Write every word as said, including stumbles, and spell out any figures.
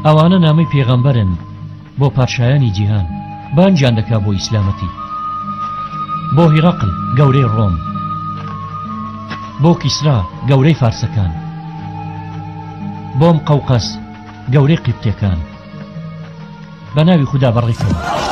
ئەوانە نامەی پێغەمبەرن بۆ پادشایانی جیهان، بانجیان دەکا بۆ ئیسلامەتی، بۆ هیڕەقل گەورەی ڕۆم، بۆ کیسرا گەورەی فارسەکان، بۆم قەوقەس گەورەی قیبتەکان. بە ناوی خوددا بەڕێکەوە.